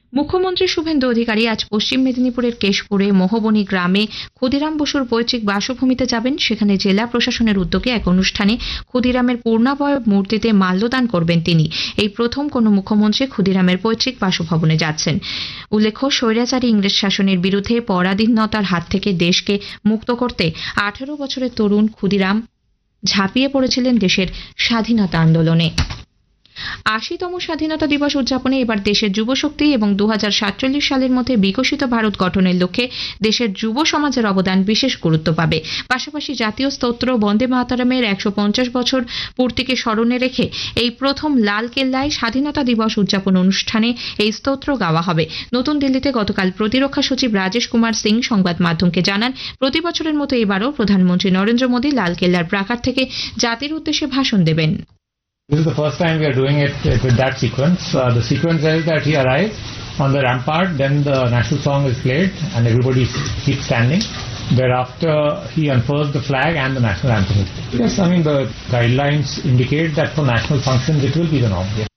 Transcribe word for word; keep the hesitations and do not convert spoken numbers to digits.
মুখ্যমন্ত্রী শুভেন্দু অধিকারী আজ পশ্চিম মেদিনীপুরের কেশপুরে মোহবনী গ্রামে ক্ষুদিরাম বসুর পৈতৃক বাসভূমিতে যাবেন। সেখানে জেলা প্রশাসনের উদ্যোগে এক অনুষ্ঠানে ক্ষুদিরামের পূর্ণাবয়ব মূর্তিতে মাল্যদান করবেন তিনি। এই প্রথম কোনো মুখ্যমন্ত্রী ক্ষুদিরামের পৈতৃক বাসভবনে যাচ্ছেন। উল্লেখ্য, স্বৈরাচারী ইংরেজ শাসনের বিরুদ্ধে পরাধীনতার হাত থেকে দেশকে মুক্ত করতে আঠারো বছরের তরুণ ক্ষুদিরাম ঝাঁপিয়ে পড়েছিলেন দেশের স্বাধীনতা আন্দোলনে। আশিতম স্বাধীনতা দিবস উদযাপনে এবার দেশের যুবশক্তি এবং দু হাজার সাতচল্লিশ সালের মধ্যে বিকশিত ভারত গঠনের লক্ষ্যে দেশের যুব সমাজের অবদান বিশেষ গুরুত্ব পাবে। পাশাপাশি জাতীয় স্তোত্র বন্দে মাতরমের একশো পঞ্চাশ বছর পূর্তিকে স্মরণে রেখে এই প্রথম লালকেল্লায় স্বাধীনতা দিবস উদযাপন অনুষ্ঠানে এই স্তোত্র গাওয়া হবে। নতুন দিল্লিতে গতকাল প্রতিরক্ষা সচিব রাজেশ কুমার সিং সংবাদ মাধ্যমকে জানান, প্রতি বছরের মতো এবারও প্রধানমন্ত্রী নরেন্দ্র মোদী লালকেল্লার প্রাকার থেকে জাতির উদ্দেশ্যে ভাষণ দেবেন। This is the first time we are doing it with that sequence. Uh, the sequence is that he arrives on the rampart, then the national song is played and everybody keeps standing. Thereafter, he unfurls the flag and the national anthem is played. Yes, I mean the guidelines indicate that for national functions it will be the norm. Yes.